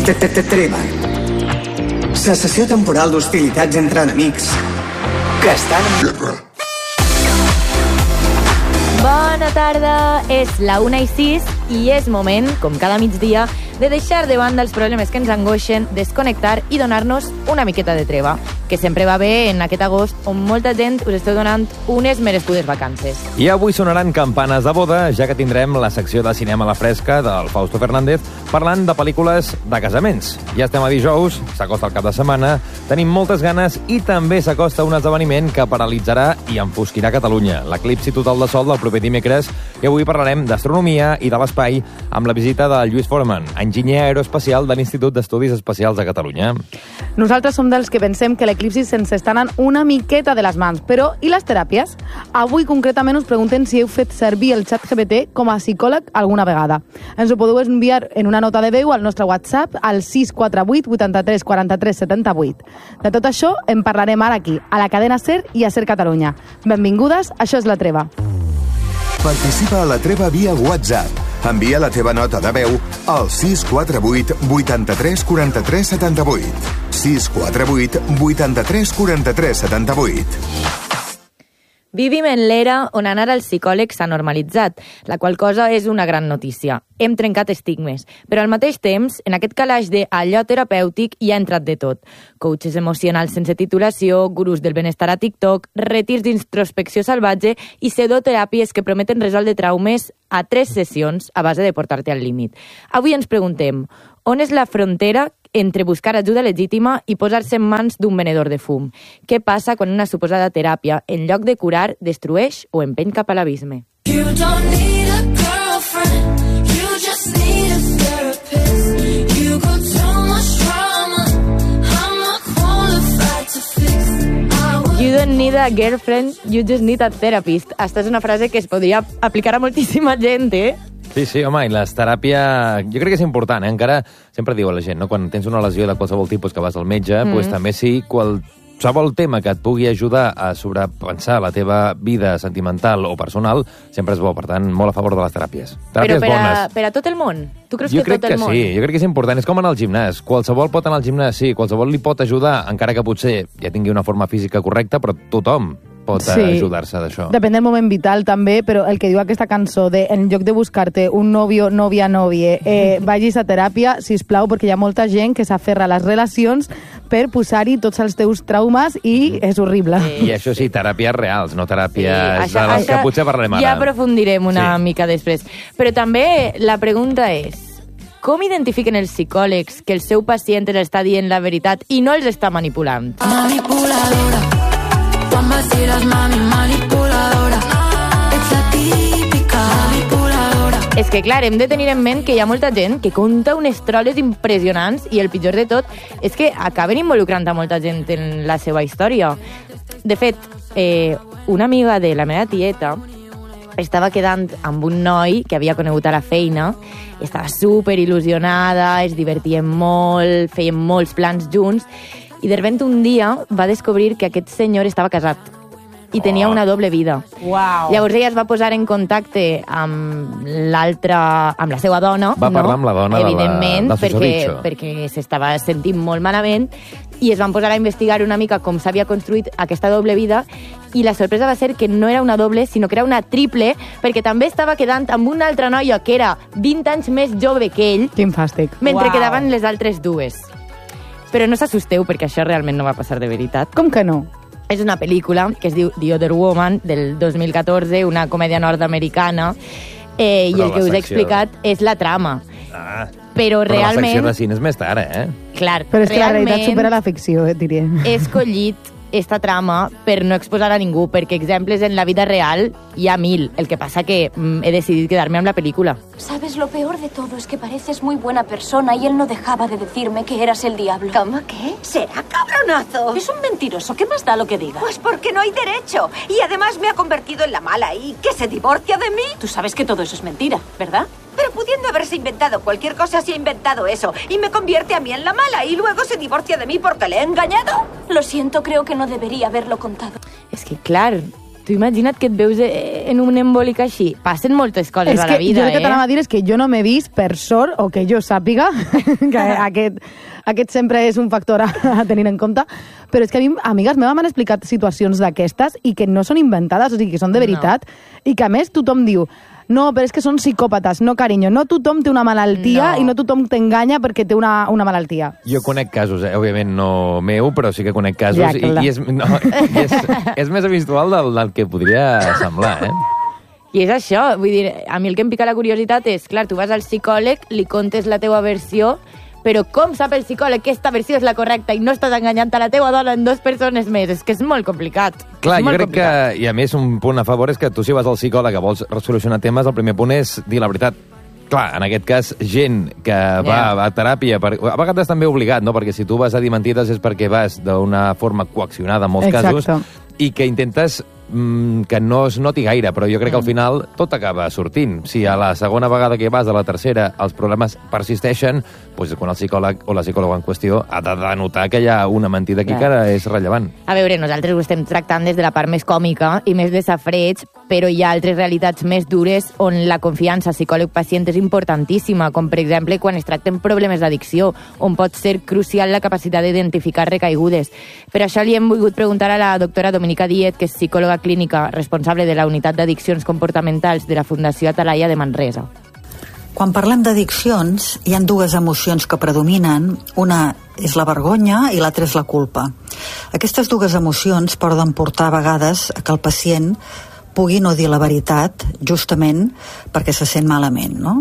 Treva. Cessació temporal d'hostilitats entre enemics que estan en guerra. Bona tarda, és la 1:06 i és moment, com cada migdia, de deixar de banda els problemes que ens angoixen, desconnectar i donar-nos una miqueta de treva, que sempre va bé en aquest agost on molta gent us esteu donant unes merescudes vacances. I avui sonaran campanes de boda, ja que tindrem la secció de cinema a la fresca del Fausto Fernández parlant de pel·lícules de casaments. Ja estem a dijous, s'acosta el cap de setmana, tenim moltes ganes i també s'acosta un esdeveniment que paralitzarà i enfosquirà Catalunya, l'eclipsi total de sol del proper dimecres, i avui parlarem d'astronomia i de l'espai amb la visita de Lluís Foreman, enginyer aeroespacial de l'Institut d'Estudis Espacials de Catalunya. Nosaltres som dels que pensem que l'eclipsi se'ns està anant una miqueta de les mans, però i les teràpies? Avui concretament us preguntem si heu fet servir el ChatGPT com a psicòleg alguna vegada. Ens ho podeu enviar en una nota de veu al nostre WhatsApp al 648 83 43 78. De tot això en parlarem ara aquí, a la cadena SER i a SER Catalunya. Benvingudes, això és La Treva. Participa a La Treva via WhatsApp. Envia la teva nota de veu al 648 83 43 78. 648 83 43 78. Vivim en l'era on anar al psicòleg s'ha normalitzat, la qual cosa és una gran notícia. Hem trencat estigmes, però al mateix temps, en aquest calaix d'allò terapèutic hi ha entrat de tot. Coaches emocionals sense titulació, gurus del benestar a TikTok, retirs d'introspecció salvatge i pseudoteràpies que prometen resoldre traumes a 3 sessions a base de portar-te al límit. Avui ens preguntem, on és la frontera entre buscar ajuda legítima i posar-se en mans d'un venedor de fum? Què passa quan una suposada teràpia, en lloc de curar, destrueix o empeny cap a l'abisme? You don't need a girlfriend, you just need a therapist. You got too much trauma, I'm not qualified to fix. You don't need a girlfriend, you just need a therapist. Esta és una frase que es podria aplicar a moltíssima gent, eh? Sí, home, i la teràpia jo crec que és important, eh? Encara sempre diu a la gent, no? Quan tens una lesió de qualsevol tipus que vas al metge, doncs també sí, qualsevol tema que et pugui ajudar a sobrepensar la teva vida sentimental o personal, sempre és bo, per tant, molt a favor de les teràpies. Teràpies bones. Per a tot el món? Tu creus que tot el món? Sí, jo crec que és important. És com anar al gimnàs. Qualsevol pot anar al gimnàs, sí, qualsevol li pot ajudar, encara que potser ja tingui una forma física correcta, però tothom pot ajudar-se d'això. Depèn del moment vital també, però el que diu aquesta cançó de en lloc de buscar-te un novio, novia, vagis a teràpia, sisplau, perquè hi ha molta gent que s'aferra a les relacions per posar-hi tots els teus traumes i és horrible. Sí. I això sí, teràpies reals, no teràpies de les que potser parlarem ara. Ja aprofundirem una mica després. Però també la pregunta és, com identifiquen els psicòlegs que el seu pacient els està dient la veritat i no els està manipulant? Manipuladora. Vacilas, mami, manipuladora. Ets la típica manipuladora. És que, clar, hem de tenir en ment que hi ha molta gent que conta unes troles impressionants i el pitjor de tot és que acaben involucrant a molta gent en la seva història. De fet, una amiga de la meva tieta estava quedant amb un noi que havia conegut a la feina, estava super il·lusionada, es divertien molt, feien molts plans junts, i de repente un dia va descobrir que aquest senyor estava casat i tenia una doble vida. Wow. Llavors ella es va posar en contacte amb amb la seva dona. Va parlar amb la dona evidentment, del susodicho. perquè s'estava sentint molt malament i es van posar a investigar una mica com s'havia construït aquesta doble vida i la sorpresa va ser que no era una doble, sinó que era una triple, perquè també estava quedant amb una altra noia que era 20 anys més jove que ell. Quin fàstic. Mentre quedaven les altres dues. Però no s'assusteu, perquè això realment no va passar de veritat. Com que no? És una pel·lícula que es diu The Other Woman, del 2014, una comèdia nord-americana, i el que us he explicat és la trama. Però realment... la secció de cine és més tard, eh? Clar, però és que la realitat supera la ficció, diria. He escollit esta trama per no exposar a ningú, perquè exemples en la vida real hi ha 1000. El que passa que he decidit quedarme amb la película. ¿Sabes? Lo peor de todo es que pareces muy buena persona y él no dejaba de decirme que eras el diablo. ¿Cómo qué? Será cabronazo. Es un mentiroso. ¿Qué más da lo que diga? Pues porque no hay derecho. Y además me ha convertido en la mala y que se divorcia de mí. Tú sabes que todo eso es mentira, ¿verdad? Pero pudiendo haberse inventado cualquier cosa, se ha inventado eso. Y me convierte a mí en la mala y luego se divorcia de mí porque le he engañado. Lo siento, creo que no debería haverlo contado. És que, clar, tu imagina't que et veus en un embolic així? Passen moltes coses a la vida, jo el que t'anava a dir és que jo no m'he vist, per sort, o que jo sàpiga, que aquest sempre és un factor a tenir en compte, però és que a mi, amigues meves m'han explicat situacions d'aquestes i que no són inventades, o sigui, que són de veritat, i que a més tothom diu no, però és que són psicòpates, no, carinyo, no tothom té una malaltia i no tothom t'enganya perquè té una malaltia. Jo conec casos, òbviament no meu, però sí que conec casos, i és més habitual del que podria semblar, I és això, vull dir, a mi el que em pica la curiositat és, clar, tu vas al psicòleg, li contes la teua versió, però com sap el psicòleg que aquesta versió és la correcta i no estàs enganyant a la teua dona en 2 persones més? És que és molt complicat. Clar, jo crec que, i a més, un punt a favor és que tu si vas al psicòleg que vols resolucionar temes, el primer punt és dir la veritat. Clar, en aquest cas, gent que va a teràpia, a vegades també obligat, no? Perquè si tu vas a dir mentides és perquè vas d'una forma coaccionada en molts casos, i que intentes que no es noti gaire, però jo crec que al final tot acaba sortint. Si a la segona vegada que vas, a la tercera, els problemes persisteixen, doncs quan el psicòleg o la psicòloga en qüestió ha de denotar que hi ha una mentida aquí que ara és rellevant. A veure, nosaltres ho estem tractant des de la part més còmica i més de safreig, però hi ha altres realitats més dures on la confiança psicòleg-pacient és importantíssima, com per exemple quan es tracten problemes d'addicció, on pot ser crucial la capacitat d'identificar recaigudes. Per això li hem volgut preguntar a la doctora Dominica Díez, que és psicòloga clínica responsable de la unitat d'addiccions comportamentals de la Fundació Atalaya de Manresa. Quan parlem d'addiccions, hi ha 2 emocions que predominen. Una és la vergonya i l'altra és la culpa. Aquestes 2 emocions poden portar a vegades a que el pacient pugui no dir la veritat, justament perquè se sent malament, no?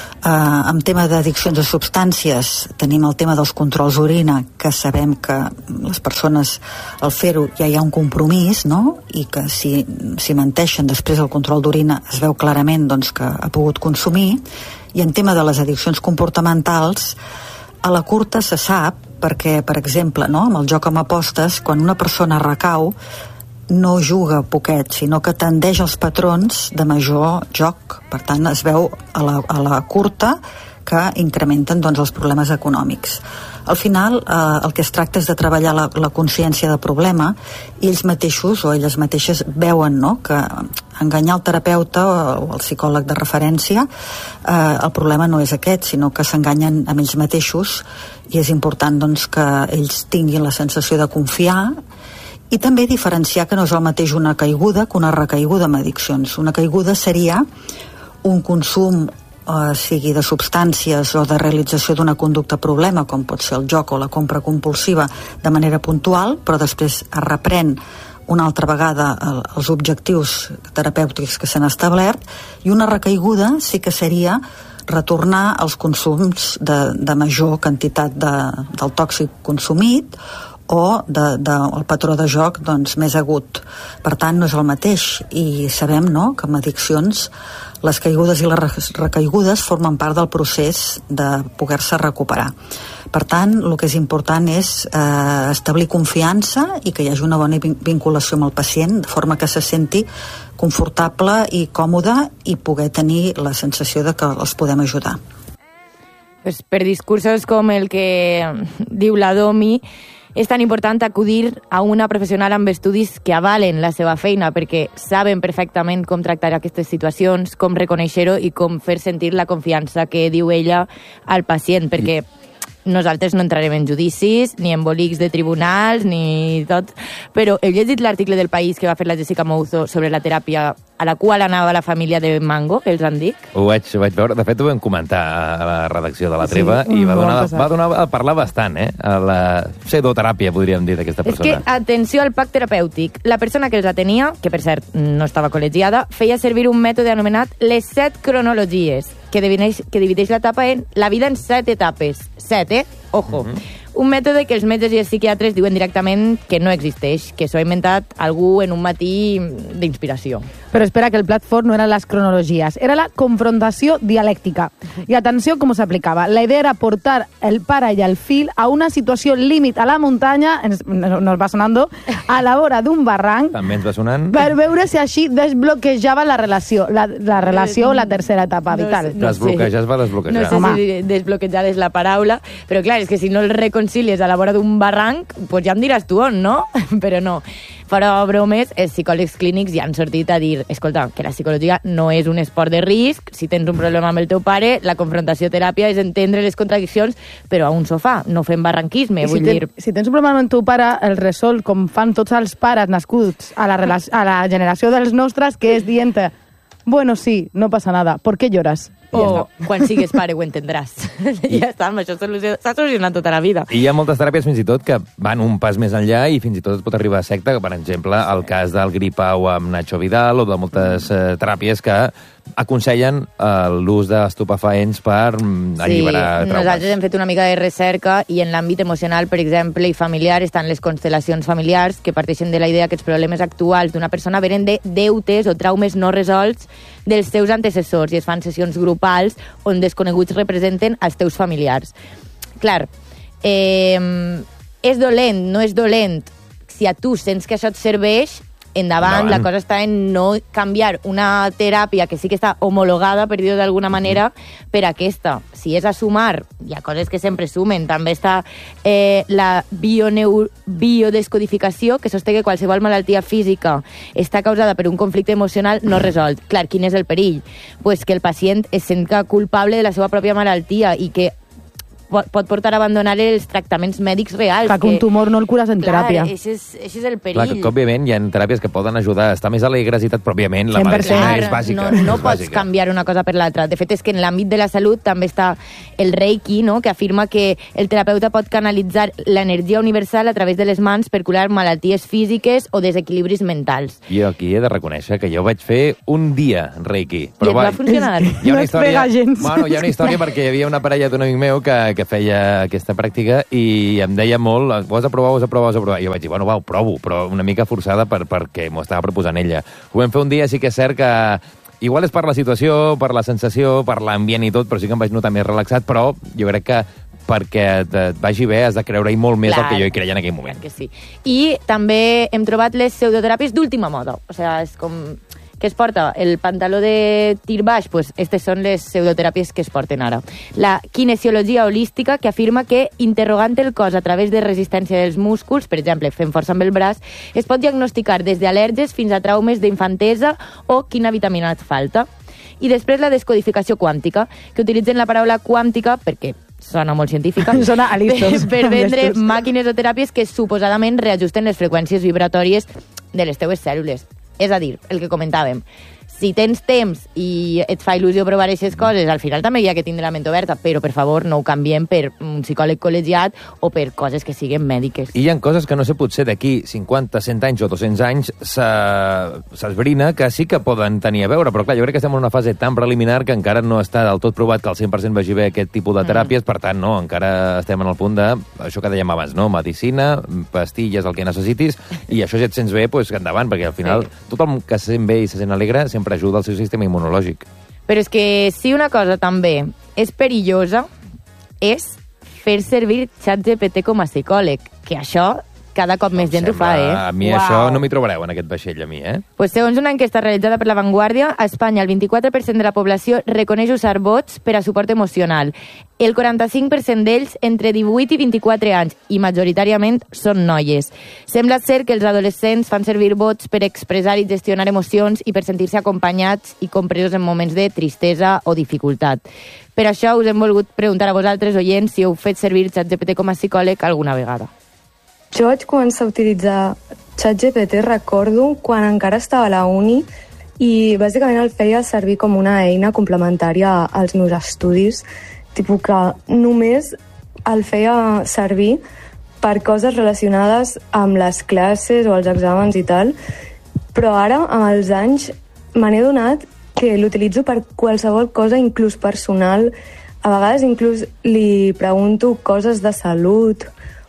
En tema d'addiccions a substàncies tenim el tema dels controls d'orina, que sabem que les persones al fer-ho ja hi ha un compromís, no? I que si menteixen després el control d'orina es veu clarament doncs, que ha pogut consumir. I en tema de les addiccions comportamentals, a la curta se sap, perquè, per exemple, no? Amb el joc amb apostes, quan una persona recau, no juga poquet, sinó que tendeix als patrons de major joc. Per tant, es veu a la curta que incrementen doncs, els problemes econòmics. Al final, el que es tracta és de treballar la consciència del problema, i ells mateixos o elles mateixes veuen, no?, que enganyar el terapeuta o el psicòleg de referència, el problema no és aquest, sinó que s'enganyen a ells mateixos, i és important doncs, que ells tinguin la sensació de confiar. I també diferenciar que no és el mateix una caiguda que una recaiguda amb addiccions. Una caiguda seria un consum, sigui de substàncies o de realització d'una conducta problema, com pot ser el joc o la compra compulsiva, de manera puntual, però després es reprèn una altra vegada els objectius terapèutics que s'han establert, i una recaiguda sí que seria retornar als consums de major quantitat del tòxic consumit, o el patró de joc doncs, més agut. Per tant, no és el mateix, i sabem, no?, que amb addiccions les caigudes i les recaigudes formen part del procés de poder-se recuperar. Per tant, el que és important és establir confiança i que hi hagi una bona vinculació amb el pacient, de forma que se senti confortable i còmode i poder tenir la sensació de que els podem ajudar. Pues per discursos com el que diu la Domi, és tan important acudir a una professional amb estudis que avalen la seva feina, perquè saben perfectament com tractar aquestes situacions, com reconèixer-ho i com fer sentir la confiança que diu ella al pacient, perquè nosaltres no entrarem en judicis, ni embolics de tribunals, ni tot, però heu llegit l'article del País que va fer la Jessica Mouzo sobre la teràpia a la qual anava la família de Mango, els han dit? Ho vaig veure, de fet ho vam comentar a la redacció de La Treva, i va donar a parlar bastant, a la pseudoteràpia, podríem dir, d'aquesta persona. És que, atenció al pack terapèutic, la persona que els atenia, que per cert no estava col·legiada, feia servir un mètode anomenat les 7 cronologies, que divideix l'etapa en la vida en 7 etapes. 7, Ojo. Un mètode que els metges i els psiquiatres diuen directament que no existeix, que s'ho ha inventat algú en un matí d'inspiració. Però espera, que el plat fort no eren les cronologies, era la confrontació dialèctica. I atenció com s'aplicava. La idea era portar el pare i el fill a una situació límit a la muntanya, nos va sonando, a la vora d'un barranc. També ens va sonant. Per veure si així desbloquejava la relació, la relació o la tercera etapa vital. Desbloquejar es va desbloquejar. No sé si desbloquejar és la paraula, però clar, és que si no el reconcilies a la vora d'un barranc, pues ja em diràs tu on, no? Però no. Però, bromes, els psicòlegs clínics ja han sortit a dir, escolta, que la psicologia no és un esport de risc, si tens un problema amb el teu pare, la confrontació-teràpia és entendre les contradiccions, però a un sofà, no fem barranquisme, vull dir... Si tens un problema amb el teu pare, el resol, com fan tots els pares nascuts a la generació dels nostres, que és dient, bueno, sí, no passa nada, ¿por qué lloras? O quan sigues pare ho entendràs. Ja està, amb això s'ha solucionat tota la vida. I hi ha moltes teràpies fins i tot que van un pas més enllà i fins i tot es pot arribar a secta, per exemple, el cas del Gripau amb Nacho Vidal o de moltes teràpies que aconsellen l'ús d'estupefaents per alliberar traumes. Nosaltres hem fet una mica de recerca i en l'àmbit emocional, per exemple, i familiar, estan les constel·lacions familiars que parteixen de la idea que els problemes actuals d'una persona venen de deutes o traumes no resolts dels seus antecessors i es fan sessions grupals on desconeguts representen els teus familiars. Clar, és dolent, no és dolent. Si a tu sents que això et serveix, endavant. La cosa està en no canviar una teràpia que sí que està homologada, per dir-ho d'alguna manera, per aquesta. Si és a sumar, hi ha coses que sempre sumen. També està la biodescodificació, que sosté que qualsevol malaltia física està causada per un conflicte emocional no resolt. Clar, quin és el perill? Pues que el pacient es senta culpable de la seva pròpia malaltia i que pot portar a abandonar els tractaments mèdics reals. Clar, que un tumor no el cures en teràpia. Clar, això és el perill. Clar, que òbviament hi ha teràpies que poden ajudar a estar més alegres i tot, però òbviament la medicina és bàsica. No pots canviar una cosa per l'altra. De fet, és que en l'àmbit de la salut també està el Reiki, no?, que afirma que el terapeuta pot canalitzar l'energia universal a través de les mans per curar malalties físiques o desequilibris mentals. Jo aquí he de reconèixer que jo vaig fer un dia Reiki. Però I et va funcionar? Hi ha una història, hi ha una història perquè hi havia una parella d'un amic meu que feia aquesta pràctica i em deia molt, ho has de provar, I jo vaig dir, bueno, va, ho provo, però una mica forçada perquè m'ho estava proposant ella. Ho vam fer un dia, sí que és cert que igual és per la situació, per la sensació, per l'ambient i tot, però sí que em vaig notar més relaxat, però jo crec que perquè et vagi bé has de creure-hi molt més del que jo hi creia en aquell moment. Que sí. I també hem trobat les pseudoteràpies d'última moda. O sigui, és com... Què es porta? El pantaló de tir baix? Pues aquestes són les pseudoteràpies que es porten ara. La kinesiologia holística, que afirma que interrogant el cos a través de resistència dels músculs, per exemple, fent força amb el braç, es pot diagnosticar des d'al·lèrgies fins a traumes d'infantesa o quina vitamina et falta. I després la descodificació quàntica, que utilitzen la paraula quàntica perquè sona molt científica, sona a listos, per vendre màquines o teràpies que suposadament reajusten les freqüències vibratòries de les teues cèl·lules. És a dir, el que comentàvem, si tens temps i et fa il·lusió provar aquestes coses, al final també hi ha que tindre la ment oberta, però, per favor, no ho canviem per un psicòleg col·legiat o per coses que siguin mèdiques. I hi ha coses que no sé, potser d'aquí 50, 100 anys o 200 anys s'esbrina que sí que poden tenir a veure, però clar, jo crec que estem en una fase tan preliminar que encara no està del tot provat que al 100% vagi bé aquest tipus de teràpies, per tant, no, encara estem en el punt de, això que dèiem abans, no? Medicina, pastilles, el que necessitis, i això si et sents bé, doncs endavant, perquè al final tothom que se sent bé i se sent alegre sempre ajuda al seu sistema immunològic. Però és que si una cosa també és perillosa és fer servir ChatGPT com a psicòleg, que això cada cop més gent ho fa, A mi això no m'hi trobareu en aquest vaixell, a mi, Pues segons una enquesta realitzada per La Vanguardia, a Espanya el 24% de la població reconeix usar bots per a suport emocional. El 45% d'ells entre 18 i 24 anys, i majoritàriament són noies. Sembla ser que els adolescents fan servir bots per expressar i gestionar emocions i per sentir-se acompanyats i compresos en moments de tristesa o dificultat. Per això us hem volgut preguntar a vosaltres, oients, si heu fet servir ChatGPT com a psicòleg alguna vegada. Jo vaig començar a utilitzar ChatGPT, recordo, quan encara estava a la uni i bàsicament el feia servir com una eina complementària als meus estudis, tipus que només el feia servir per coses relacionades amb les classes o els exàmens i tal, però ara, amb els anys, me n'he donat que l'utilitzo per qualsevol cosa, inclús personal. A vegades inclús li pregunto coses de salut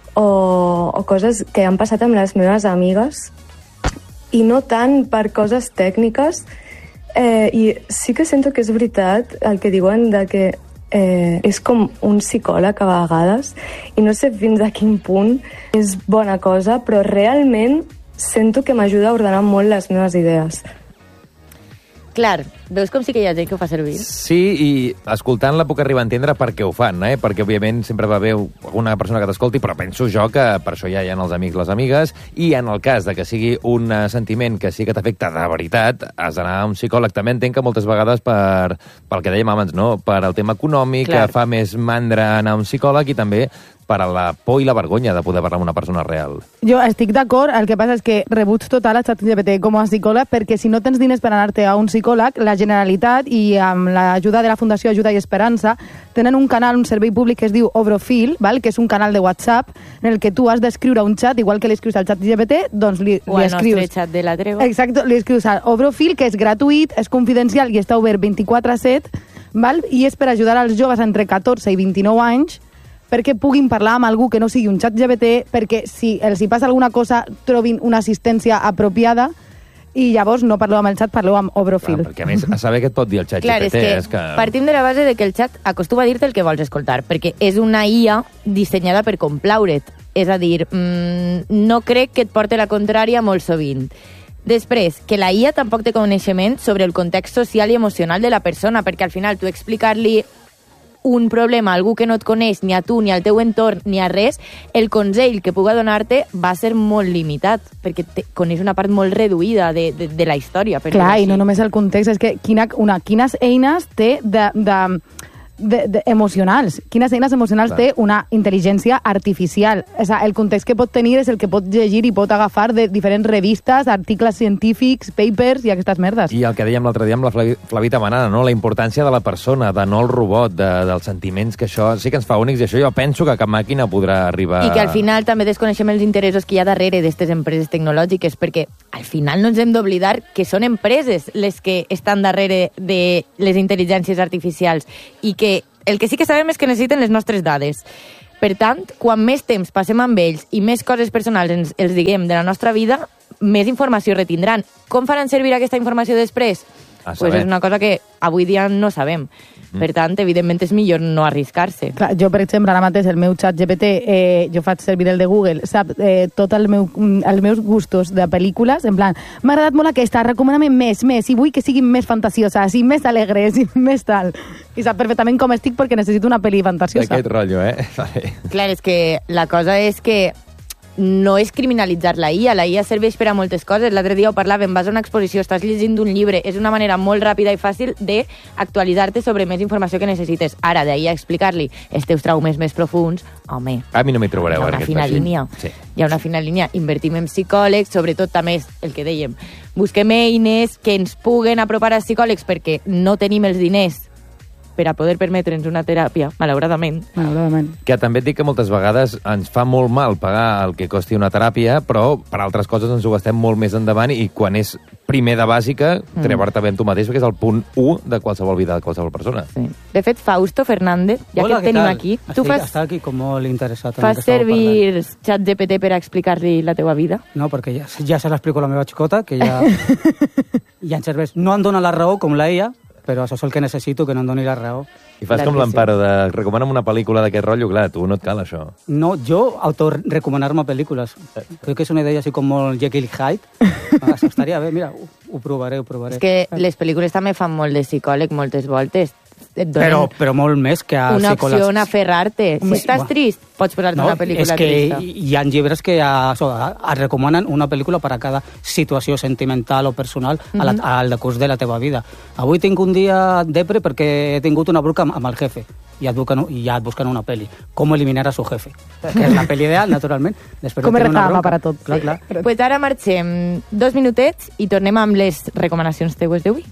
o coses que han passat amb les meves amigues i no tant per coses tècniques, i sí que sento que és veritat el que diuen de que és com un psicòleg a vegades i no sé fins a quin punt és bona cosa, però realment sento que m'ajuda a ordenar molt les meves idees. Clar, Veus com sí que hi ha gent que ho fa servir? Sí, i escoltant-la puc arribar a entendre per què ho fan, perquè òbviament sempre va haver una persona que t'escolti, però penso jo que per això ja hi ha els amics, les amigues, i en el cas de que sigui un sentiment que sí que t'afecta de veritat, has d'anar a un psicòleg. També entenc que moltes vegades pel que dèiem abans, no? Per al tema econòmic, que fa més mandra anar a un psicòleg, i també per a la por i la vergonya de poder parlar amb una persona real. Jo estic d'acord, el que passa és que rebuig total a ChatGPT com a psicòleg, perquè si no tens diners per anar-te a un psicòleg, la Generalitat i amb l'ajuda de la Fundació Ajuda i Esperança tenen un canal, un servei públic que es diu Obrofil, que és un canal de WhatsApp en el que tu has d'escriure un xat, igual que l'escrius al ChatGPT, doncs li escrius... O al nostre xat de la treva. Exacte, li escrius a Obrofil, que és gratuït, és confidencial i està obert 24/7, i és per ajudar als joves entre 14 i 29 anys perquè puguin parlar amb algú que no sigui un ChatGPT, perquè si els hi passa alguna cosa trobin una assistència apropiada i llavors no parleu amb el xat, parleu amb Obrofil. Clar, perquè a més, a saber què et pot dir el xat GPT. Clar, és que partim de la base de que el xat acostuma a dir-te el que vols escoltar, perquè és una IA dissenyada per complaure't. És a dir, no crec que et porti la contrària molt sovint. Després, que la IA tampoc té coneixement sobre el context social i emocional de la persona, perquè al final tu explicar-li un problema a algú que no et coneix, ni a tu, ni al teu entorn, ni a res, el consell que puga donar-te va ser molt limitat, perquè coneix una part molt reduïda de la història. Clar, i no només el context, és que quines eines té emocionals. Quines eines emocionals té una intel·ligència artificial. El context que pot tenir és el que pot llegir i pot agafar de diferents revistes, articles científics, papers i aquestes merdes. I el que dèiem l'altre dia amb la Flavita Manana, no? La importància de la persona, de no el robot, dels sentiments, que això sí que ens fa únics, i això jo penso que cap màquina podrà arribar... I que al final també desconeixem els interessos que hi ha darrere d'aquestes empreses tecnològiques, perquè al final no ens hem d'oblidar que són empreses les que estan darrere de les intel·ligències artificials i que el que sí que sabem és que necessiten les nostres dades. Per tant, quan més temps passem amb ells i més coses personals els diguem de la nostra vida, més informació retindran. Com faran servir aquesta informació després? Pues és una cosa que avui dia no sabem. Per tant, evidentment és millor no arriscar-se. Clar, jo, per exemple, ara mateix el meu xat GPT, jo faig servir el de Google, sap tots els meus gustos de pel·lícules, en plan, m'ha agradat molt aquesta, recomana-me més, i vull que siguin més fantasioses, i més alegres, i més tal. I sap perfectament com estic perquè necessito una pel·li fantasiosa. D'aquest rotllo, Clar, és que la cosa és que no és criminalitzar la IA serveix per a moltes coses. L'altre dia ho parlàvem, vas a una exposició, estàs llegint un llibre, és una manera molt ràpida i fàcil d'actualitzar-te sobre més informació que necessites. Ara, d'ahir a explicar-li els teus traumes més profuns, home... A mi no m'hi trobareu. Hi ha una fina línia. Sí. Hi ha una fina línia. Invertim en psicòlegs, sobretot també el que dèiem. Busquem eines que ens puguen apropar als psicòlegs perquè no tenim els diners per a poder permetre'ns una teràpia, malauradament. Que també et dic que moltes vegades ens fa molt mal pagar el que costi una teràpia, però per altres coses ens ho gastem molt més endavant i quan és primer de bàsica, trebar-te bé amb tu mateix, perquè és el punt 1 de qualsevol vida de qualsevol persona. Sí. De fet, Fausto Fernández, ja que el tenim aquí, tu està aquí com molt interessat. Fas servir ChatGPT per a explicar-li la teua vida? No, perquè ja se l'explico a la meva xicota, que ja em serveix. No em dona la raó, com la IA, però això és el que necessito, que no em doni la raó. I fas com l'Amparo, de recomana'm una pel·lícula d'aquest rotllo, clar, tu no et cal això. No, jo autorecomanar-me pel·lícules. Crec que és una idea així com molt Jekyll Hyde. Això estaria bé, mira, ho provaré. És que les pel·lícules també fan molt de psicòleg moltes voltes. Però molt més que a una psicòlegs. Opció on aferrar-te. Si estàs trist, pots posar-te una pel·lícula trista. És que hi ha llibres que et recomanen una pel·lícula per a cada situació sentimental o personal al decurs de la teva vida. Avui tinc un dia depre perquè he tingut una bronca amb el jefe i ja et busquen una pel·li. Com eliminar a su jefe. Que és la pel·li ideal, naturalment. Com es reclama per a tot. Clar. Pues ara marxem 2 minutets i tornem amb les recomanacions teues d'avui.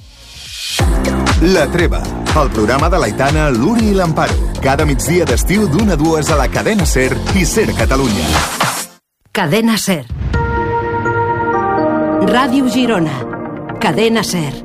La Treva, el programa de l'Aitana, l'Uri i l'Amparo. Cada migdia d'estiu d'1 a 2 a la cadena SER i SER Catalunya. Cadena SER. Ràdio Girona. Cadena SER.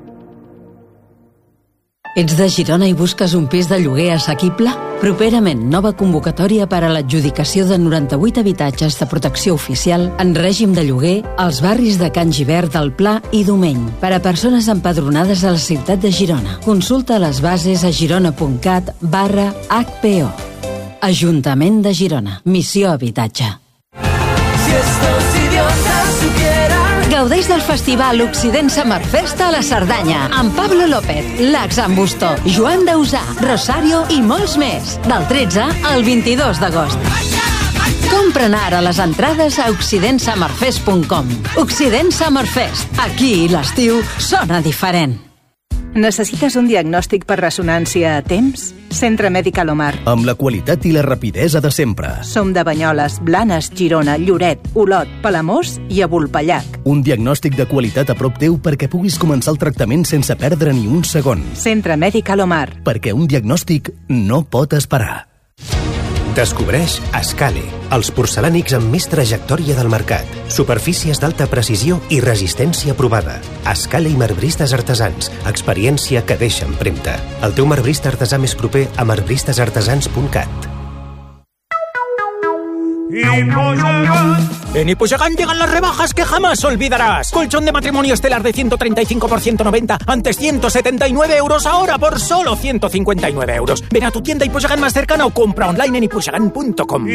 Ets de Girona i busques un pis de lloguer assequible? Properament, nova convocatòria per a l'adjudicació de 98 habitatges de protecció oficial en règim de lloguer als barris de Can Gibert, del Pla i Domeny, per a persones empadronades a la ciutat de Girona. Consulta les bases a girona.cat/HPO. Ajuntament de Girona. Missió Habitatge. Si estos idiotas supieran Gaudeix del festival Occident Summerfest a la Cerdanya, amb Pablo López, Lax Ambusto, Joan Dausà, Rosario i molts més, del 13 al 22 d'agost. Compren ara les entrades a occidentsummerfest.com. Occident Summerfest. Aquí l'estiu sona diferent. Necessites un diagnòstic per ressonància a temps? Centre Mèdic Alomar. Amb la qualitat i la rapidesa de sempre. Som de Banyoles, Blanes, Girona, Lloret, Olot, Palamós i a Vulpellac. Un diagnòstic de qualitat a prop teu perquè puguis començar el tractament sense perdre ni un segon. Centre Mèdic Alomar. Perquè un diagnòstic no pot esperar. Descobreix Escale, els porcelànics amb més trajectòria del mercat, superfícies d'alta precisió i resistència provada. Escale i marbristes artesans, experiència que deixa empremta. El teu marbrista artesà més proper a marbristesartesans.cat. En Ipoyagán llegan las rebajas que jamás olvidarás. Colchón de matrimonio estelar de 135 por 190, antes 179 euros, ahora por solo 159 euros. Ven a tu tienda Ipoyagán más cercana o compra online en ipoyagán.com.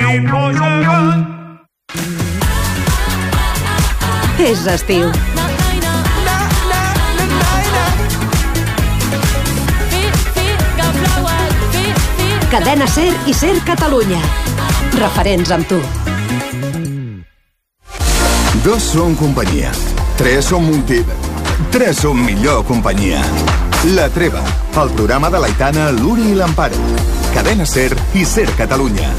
És estiu. Cadena SER i SER Catalunya. Referents amb tu. 2 són companyia. 3 són 3 són millor companyia. La Treva, el programa de l'Aitana, l'Uri i l'Amparo. Cadena SER i SER Catalunya.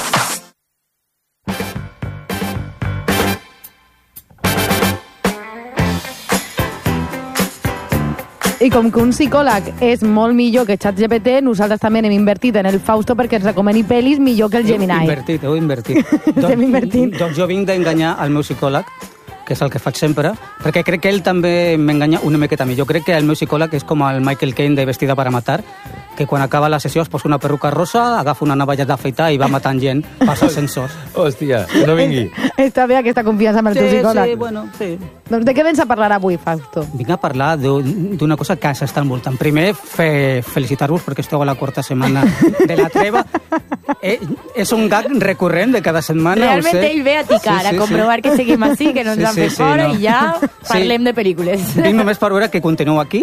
I com que un psicòleg és molt millor que ChatGPT, nosaltres també hem invertit en el Fausto perquè ens recomani pel·lis millor que el Gemini. Heu invertit. Estem invertint. Doncs jo vinc d'enganyar el meu psicòleg, que és el que faig sempre, perquè crec que ell també m'enganya una miqueta a mi. Jo crec que el meu psicòleg és com el Michael Caine de Vestida para matar, que quan acaba la sessió es posa una perruca rosa, agafa una navalla d'afeitar i va matant gent pels ascensors. Hòstia, no vingui. Està bé aquesta confiança amb el teu psicòleg. Sí, bueno, sí. Doncs de què vens a parlar avui, Fausto? Vinc a parlar d'una cosa que s'està envoltant. Primer, felicitar-vos perquè esteu a la 4ª setmana de la treva. És un gag recurrent de cada setmana. Realment ell ve a ticar, a comprovar que seguim així, que no ens han fet fora i ja parlem de pel·lícules. Vinc només per veure que continueu aquí.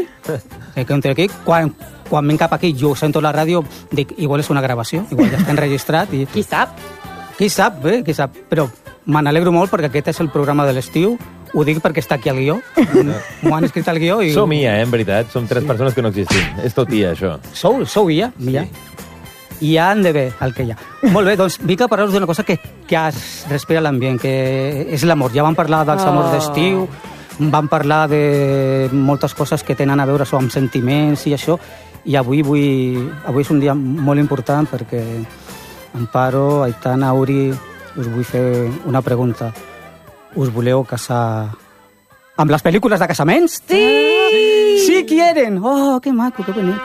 Quan vinc cap aquí, jo sento la ràdio, dic, igual és una gravació, igual ja està enregistrat. Qui sap? Qui sap, qui sap. Però me n'alegro molt perquè aquest és el programa de l'estiu. Ho dic perquè està aquí al guió. M'ho han escrit al guió. Som IA, en veritat. Som 3 persones que no existim. És tot IA, això. Sou IA? IA. I ja han de bé el que hi ha. Molt bé, doncs vinc a parlar-vos d'una cosa que es respira a l'ambient, que és l'amor. Ja vam parlar dels amors d'estiu, vam parlar de moltes coses que tenen a veure amb sentiments i això, i avui és un dia molt important perquè Amparo, Aitana, Uri, us vull fer una pregunta. Us voleu casar amb les pel·lícules de casaments? Sí! Sí quieren! Oh, que maco, que bonic.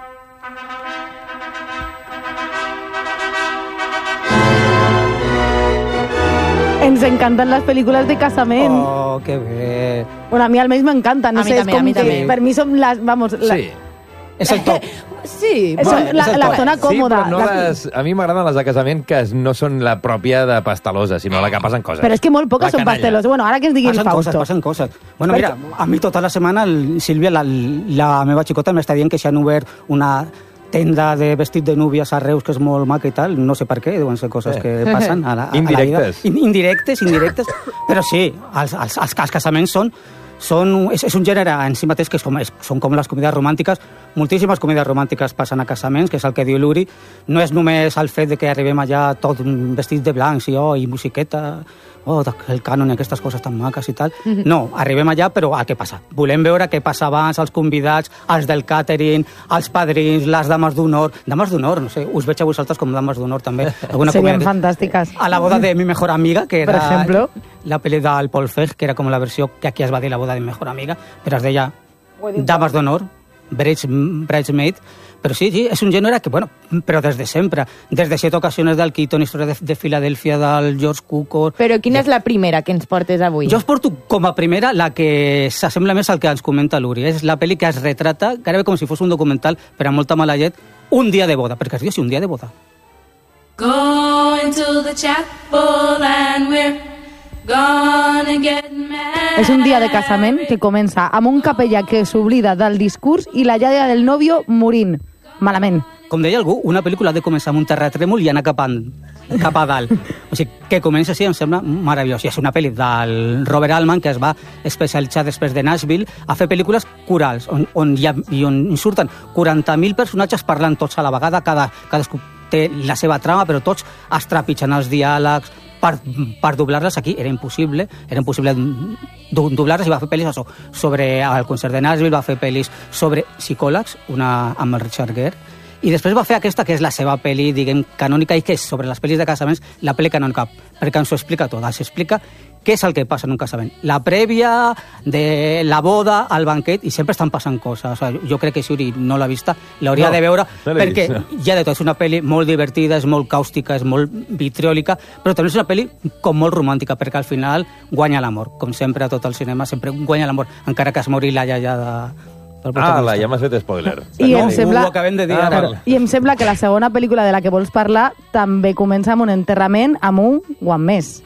Ens encanten les pel·lícules de casament. Oh, que bé. Bueno, a mi almenys m'encanten. No sé, és com que per mi som les... Vamos, sí. És el top. Sí, és la zona còmoda. Sí, però no a mi m'agraden les de casament que no són la pròpia de pastalosa, sinó la que passen coses. Però és que molt poques són pasteloses. Bueno, ara que ens digui el Fausto. Passen coses. Bueno, mira, a mi tota la setmana, Sílvia, la meva xicota, m'està dient que s'han obert una tenda de vestit de núvies a Reus que és molt maca i tal, no sé per què, deuen ser coses que passen a la vida. Indirectes, però sí, els casaments és un gènere en si mateix que són com les comèdies romàntiques. Moltíssimes comèdies romàntiques passen a casaments, que és el que diu l'Uri. No és només el fet de que arribem allà tot vestit de blanc i musiqueta, el cànon i aquestes coses tan maques i tal. No, arribem allà, però què passa? Volem veure què passa abans, els convidats, els del càtering, els padrins, les dames d'honor. Dames d'honor, no sé, us veig a vosaltres com dames d'honor també. Serien fantàstiques. A la boda de mi mejor amiga, que era la pel·li del Paul Feig, que era com la versió que aquí es va dir la boda de mi mejor amiga, però es deia dames d'honor, bridesmaid. Però sí, és un gènere que, bueno, però des de sempre. Des de 7 ocasiones del Keaton, Història de Filadèlfia, del George Cukor... Però quina és la primera que ens portes avui? Jo us porto com a primera la que s'assembla més al que ens comenta l'Uri. És la pel·li que es retrata, gairebé com si fos un documental, però amb molta mala llet, un dia de boda, perquè es diu així, un dia de boda. Going to the chapel and we're És un dia de casament que comença amb un capellà que s'oblida del discurs i la iaia del nòvio morint. Malament. Com deia algú, una pel·lícula ha de començar amb un terratrèmol i anar cap a dalt. O sigui, que comença així em sembla meravellós. I és una pel·li del Robert Altman, que es va especialitzar després de Nashville a fer pel·lícules corals, on surten 40.000 personatges parlant tots a la vegada, cadascú té la seva trama, però tots es trepitgen els diàlegs. Per doblar-les aquí era impossible doblar-les, i va fer pel·lis sobre el concert de Nashville, va fer pel·lis sobre psicòlegs, una amb el Richard Gere, i després va fer aquesta, que és la seva pel·li, diguem, canònica, i que és sobre les pel·lis de casaments, la pel·li canònica, perquè ens ho explica tot, ens explica què és el que passa en un casament. La prèvia de la boda, el banquet, i sempre estan passant coses. O sigui, jo crec que si Uri no l'ha vista, l'hauria de veure, perquè ja de tot, és una pel·li molt divertida, és molt càustica, és molt vitriòlica, però també és una pel·li com molt romàntica, perquè al final guanya l'amor. Com sempre a tot el cinema, sempre guanya l'amor, encara que es mori la iaia ja m'has fet spoiler. I em sembla, ho acabem de dir ara. I em sembla que la segona pel·lícula de la que vols parlar també comença amb un enterrament amb un o amb més.